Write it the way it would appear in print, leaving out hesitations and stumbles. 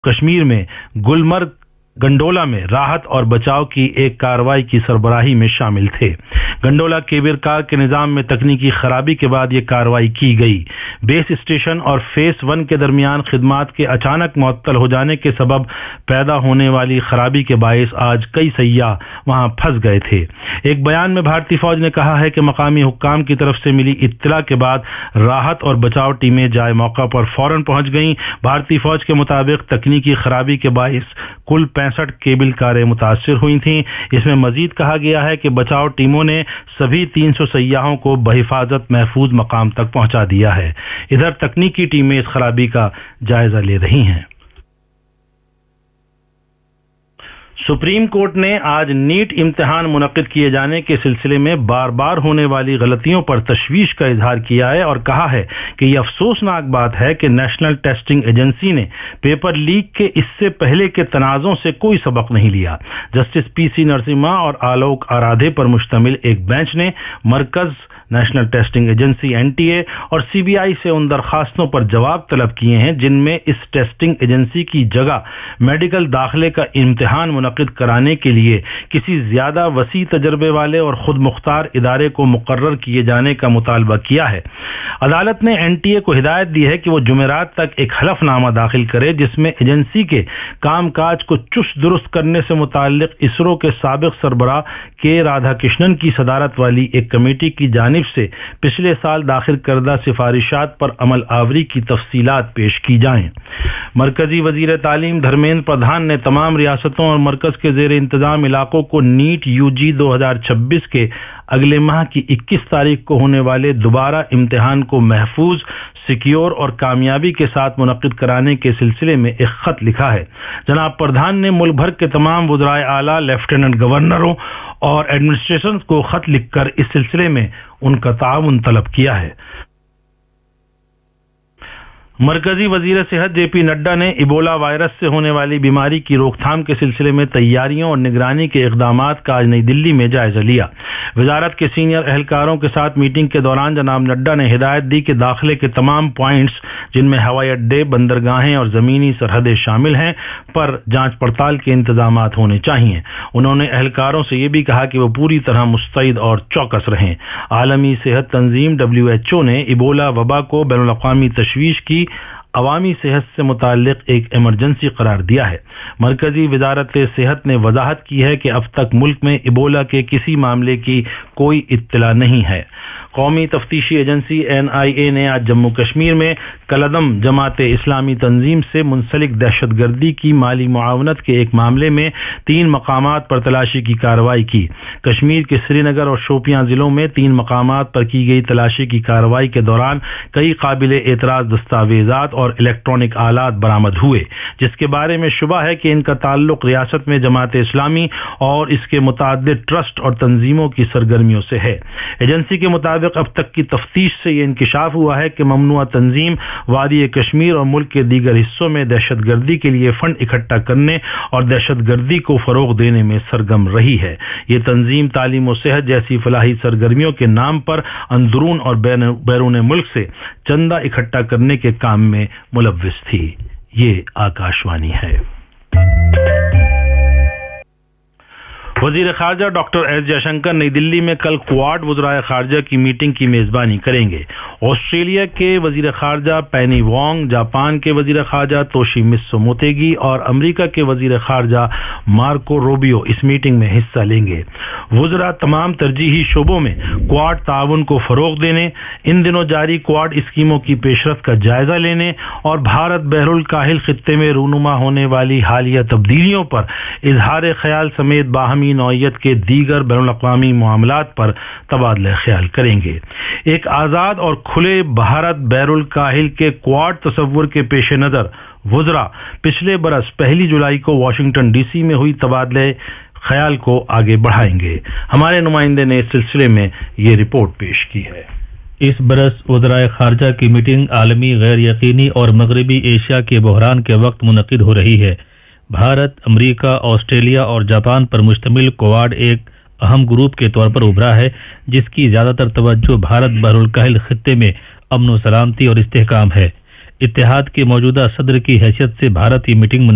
कश्मीर में गुलमर्ग गंडोला में राहत और बचाव की एक कार्रवाई की सरबराही में शामिल थे। गंडोला केबिर कार के निजाम में तकनीकी खराबी के बाद ये कार्रवाई की गई। बेस स्टेशन और फेस 1 के दरमियान खिदमात के अचानक मुअत्तल हो जाने के सबब पैदा होने वाली खराबी के बायस आज कई सय्याह वहां फंस गए थे। एक बयान में भारतीय फौज ने कहा है कि मकामी हुक्काम की तरफ से मिली इत्तला के बाद राहत और बचाव टीमें जाए मौका पर फौरन पहुंच गईं। भारतीय फौज के मुताबिक तकनीकी खराबी के बायस कुल 65 केबल कारें मुतासिर हुई थीं। इसमें मजीद कहा गया है कि बचाव टीमों ने सभी 300 सय्याहों को बहिफाजत महफूज मकाम तक पहुंचा दिया है। इधर तकनीकी टीमें इस खराबी का जायजा ले रही हैं। सुप्रीम कोर्ट ने आज नीट इम्तिहान मुनक्किद किए जाने के सिलसिले में बार बार होने वाली गलतियों पर तशवीश का इजहार किया है और कहा है कि यह अफसोसनाक बात है कि नेशनल टेस्टिंग एजेंसी ने पेपर लीक के इससे पहले के तनाज़ों से कोई सबक नहीं लिया। जस्टिस पीसी नरसिम्हा और आलोक आराधे पर मुश्तमिल एक बेंच ने मरकज, नेशनल टेस्टिंग एजेंसी एनटीए और सीबीआई से उन दरखास्तों पर जवाब तलब किए हैं जिनमें इस टेस्टिंग एजेंसी की जगह मेडिकल दाखिले का इम्तिहान मुनक्किद कराने के लिए किसी ज्यादा वसी तजर्बे वाले और खुद मुख्तार इदारे को मुकर्रर किए जाने का मुतालबा किया है। अदालत ने एनटीए को हिदायत दी है कि वो जुमेरात तक एक हलफनामा दाखिल करे जिसमें एजेंसी के कामकाज को चुस्त दुरुस्त करने से मुताल्लिक इसरो के साबिक सरबराह के राधाकृष्णन की सदारत वाली एक कमेटी की जानिब से पिछले साल दाखिल करदा सिफारिशात पर अमल आवरी की तफसीलात पेश की जाएं। मरकजी वजीर तालीम धर्मेंद्र प्रधान ने तमाम रियासतों और मरकज के जेर इंतजाम इलाकों को नीट यूजी 2026 के अगले माह की 21 तारीख को होने वाले दोबारा इम्तिहान को महफूज, सिक्योर और कामयाबी के साथ मुनक्किद कराने के सिलसिले में एक खत लिखा है। जनाब प्रधान ने मुल्क भर के तमाम वज़राए आला, लेफ्टिनेंट गवर्नरों और एडमिनिस्ट्रेशन को खत लिखकर इस सिलसिले में उनका ताउन तलब किया है। मरकजी वजीर सेहत जेपी नड्डा ने इबोला वायरस से होने वाली बीमारी की रोकथाम के सिलसिले में तैयारियों और निगरानी के इक़दामात का आज नई दिल्ली में जायजा लिया। वजारत के सीनियर एहलकारों के साथ मीटिंग के दौरान जनाब नड्डा ने हिदायत दी कि दाखिले के तमाम पॉइंट्स जिनमें हवाई अड्डे, बंदरगाहें और ज़मीनी सरहदें शामिल हैं पर जांच पड़ताल के इंतजामात होने चाहिए। उन्होंने एहलकारों से यह भी कहा कि वो पूरी तरह मुस्तैद और चौकस रहें। आलमी सेहत तंजीम WHO ने इबोला वबा को बैनुल-अक़वामी तशवीश की अवामी सेहत से मुताल्लिक एक इमरजेंसी करार दिया है। मरकजी वजारत सेहत ने वजाहत की है कि अब तक मुल्क में इबोला के किसी मामले की कोई इत्तला नहीं है। कौमी तफ्तीशी एजेंसी NIA ने आज जम्मू कश्मीर में कलदम जमात इस्लामी तंजीम से मुंसलिक दहशतगर्दी की माली मुआवनत के एक मामले में 3 मकामात पर तलाशी की कार्रवाई की। कश्मीर के श्रीनगर और शोपियां जिलों में 3 मकामात पर की गई तलाशी की कार्रवाई के दौरान कई काबिल एतराज दस्तावेजात और इलेक्ट्रॉनिक आलात बरामद हुए जिसके बारे में शुबा है कि इनका ताल्लुक रियासत में जमात इस्लामी और इसके मुताद्दिद ट्रस्ट और तंजीमों की सरगर्मियों से है। एजेंसी के मुताबिक अब तक की तफ्तीश से यह इंकिशाफ हुआ है कि ममनुआ तंजीम वादी कश्मीर और मुल्क के दीगर हिस्सों में दहशतगर्दी के लिए फंड इकट्ठा करने और दहशतगर्दी को फरोग देने में सरगर्म रही है। ये तंजीम तालीम और सेहत जैसी फलाही सरगर्मियों के नाम पर अंदरून और बैरून मुल्क से चंदा इकट्ठा करने के काम में मुलव्विस थी। ये आकाशवाणी है। वजीर खारजा डॉक्टर एस जयशंकर नई दिल्ली में कल क्वाड वज़राए खारजा की मीटिंग की मेजबानी करेंगे। ऑस्ट्रेलिया के वजीर खारजा पेनी वोंग, जापान के वजीर खारजा तोशिमित्सु मोतेगी और अमेरिका के वजीर खारजा मार्को रूबियो इस मीटिंग में हिस्सा लेंगे। वज़रा तमाम तरजीही शोबों में क्वाड ताउन को फरोग देने, इन दिनों जारी क्वाड स्कीमों की पेशरफ्त का जायजा लेने और भारत बहरुल काहिल खित्ते में रूनुमा होने वाली हालिया तब्दीलियों पर इजहार ख्याल समेत बाहमी नौइयत के दीगर बैनुल-अक़वामी मामलात पर तबादला ख्याल करेंगे। एक आज़ाद और खुले भारत बहरुल काहिल के क्वाड तसव्वुर के पेश नज़र वज़रा पिछले बरस 1 जुलाई को वाशिंगटन DC में हुई तबादले ख्याल को आगे बढ़ाएंगे। हमारे नुमाइंदे ने इस सिलसिले में ये रिपोर्ट पेश की है। इस बरस वज़राए खारजा की मीटिंग आलमी गैर यकीनी और मगरबी एशिया के बहरान के वक्त मुनक़िद हो रही है। भारत, अमेरिका, ऑस्ट्रेलिया और जापान पर मुश्तमिल क्वाड एक अहम ग्रुप के तौर पर उभरा है जिसकी ज्यादातर तवज्जो भारत बहरुल काहिल खित्ते में अमन व सलामती और इस्तेहकाम है। इत्तेहाद के मौजूदा सदर की हैसियत से भारत ये मीटिंग